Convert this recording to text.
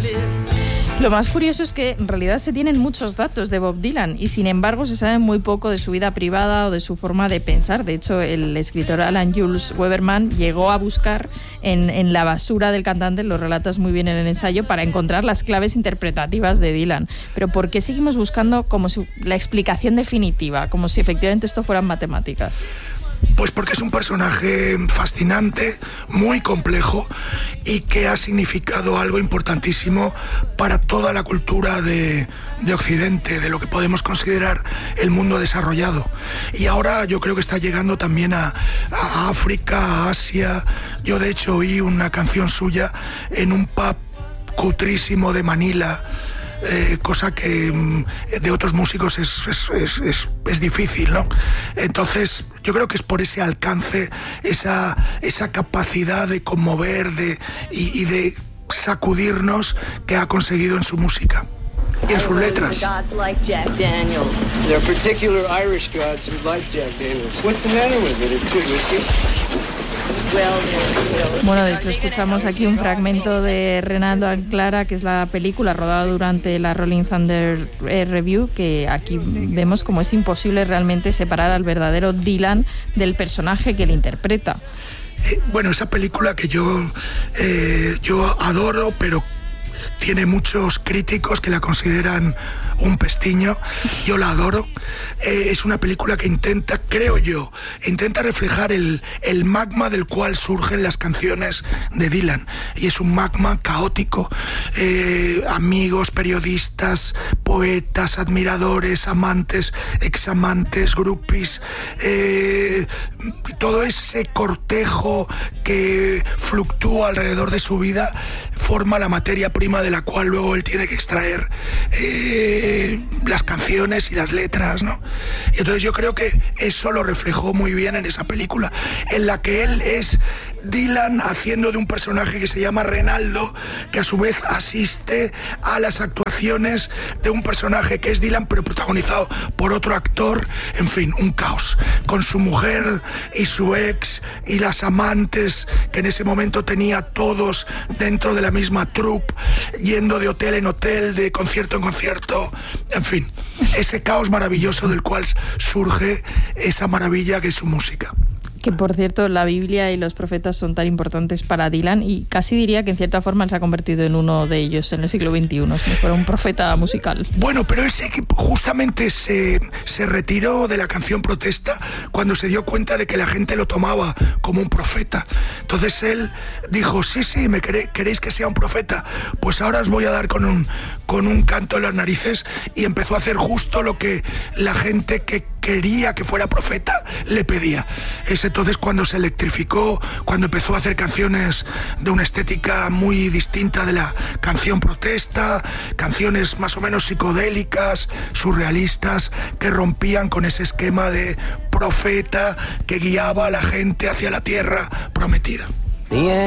Lo más curioso es que en realidad se tienen muchos datos de Bob Dylan y sin embargo se sabe muy poco de su vida privada o de su forma de pensar. De hecho, el escritor Alan Jules Weberman llegó a buscar en la basura del cantante, lo relatas muy bien en el ensayo, para encontrar las claves interpretativas de Dylan. Pero ¿por qué seguimos buscando como si la explicación definitiva, como si efectivamente esto fueran matemáticas? Pues porque es un personaje fascinante, muy complejo y que ha significado algo importantísimo para toda la cultura de Occidente, de lo que podemos considerar el mundo desarrollado. Y ahora yo creo que está llegando también a África, a Asia. Yo de hecho oí una canción suya en un pub cutrísimo de Manila, cosa que de otros músicos es difícil, ¿no? Entonces yo creo que es por ese alcance, esa capacidad de conmover y de sacudirnos que ha conseguido en su música y en sus letras. Bueno, de hecho escuchamos aquí un fragmento de Renando and Clara, que es la película rodada durante la Rolling Thunder Review, que aquí vemos como es imposible realmente separar al verdadero Dylan del personaje que le interpreta. Bueno, esa película que yo adoro, pero tiene muchos críticos que la consideran un pestiño. Yo la adoro. Es una película que intenta reflejar el magma del cual surgen las canciones de Dylan. Y es un magma caótico. Amigos, periodistas, poetas, admiradores, amantes, examantes, groupies, todo ese cortejo que fluctúa alrededor de su vida forma la materia prima de la cual luego él tiene que extraer las canciones y las letras, ¿no? Y entonces yo creo que eso lo reflejó muy bien en esa película, en la que él es Dylan haciendo de un personaje que se llama Renaldo, que a su vez asiste a las actuaciones de un personaje que es Dylan, pero protagonizado por otro actor. En fin, un caos, con su mujer y su ex y las amantes que en ese momento tenía todos dentro de la misma troupe, yendo de hotel en hotel, de concierto en concierto. En fin, ese caos maravilloso del cual surge esa maravilla que es su música. Que por cierto, la Biblia y los profetas son tan importantes para Dylan y casi diría que en cierta forma él se ha convertido en uno de ellos en el siglo XXI, como si fuera un profeta musical. Bueno, pero él sí que justamente se retiró de la canción protesta cuando se dio cuenta de que la gente lo tomaba como un profeta. Entonces él dijo, sí, ¿queréis que sea un profeta? Pues ahora os voy a dar con un canto en las narices, y empezó a hacer justo lo que la gente que quería que fuera profeta le pedía. Es entonces cuando se electrificó, cuando empezó a hacer canciones de una estética muy distinta de la canción protesta, canciones más o menos psicodélicas, surrealistas, que rompían con ese esquema de profeta que guiaba a la gente hacia la tierra prometida.